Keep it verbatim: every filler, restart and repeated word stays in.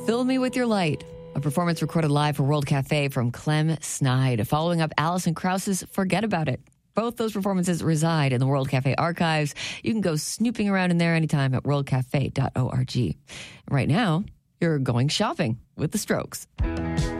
Fill Me With Your Light, a performance recorded live for World Cafe from Clem Snide, following up Alison Krauss's Forget About It. Both those performances reside in the World Cafe archives. You can go snooping around in there anytime at world cafe dot org. Right now, you're going shopping with the Strokes.